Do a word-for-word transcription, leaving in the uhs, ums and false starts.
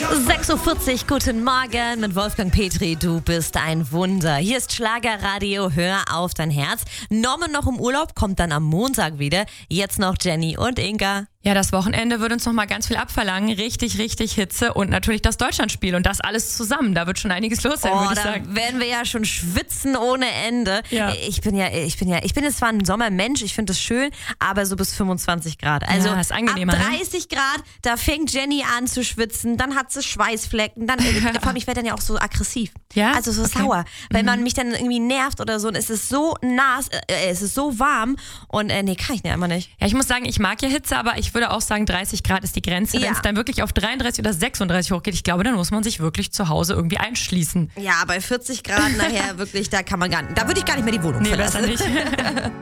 sechs Uhr vierzig, guten Morgen mit Wolfgang Petri, du bist ein Wunder. Hier ist Schlagerradio, hör auf dein Herz. Norman noch im Urlaub, kommt dann am Montag wieder. Jetzt noch Jenny und Inga. Ja, das Wochenende wird uns noch mal ganz viel abverlangen. Richtig, richtig Hitze und natürlich das Deutschlandspiel und das alles zusammen. Da wird schon einiges los sein, oh, würde ich da sagen. werden wir ja schon schwitzen ohne Ende. Ja. Ich bin ja, ich bin ja, ich bin jetzt zwar ein Sommermensch, ich finde es schön, aber so bis fünfundzwanzig Grad. Also ja, ist angenehmer, ab dreißig Grad, da fängt Jenny an zu schwitzen, dann hat sie Schweißflecken, dann, vor allem, ich werde dann ja auch so aggressiv. Ja? Also so Okay. sauer. Wenn Mhm. man mich dann irgendwie nervt oder so und es ist so nass, äh, es ist so warm und äh, nee, kann ich ja immer nicht. Ja, ich muss sagen, ich mag ja Hitze, aber ich würde auch sagen, dreißig Grad ist die Grenze. Wenn Ja. es dann wirklich auf dreiunddreißig oder sechsunddreißig hochgeht, ich glaube, dann muss man sich wirklich zu Hause irgendwie einschließen. Ja, bei vierzig Grad nachher wirklich, da kann man gar nicht, da würde ich gar nicht mehr die Wohnung Nee, verlassen. besser nicht.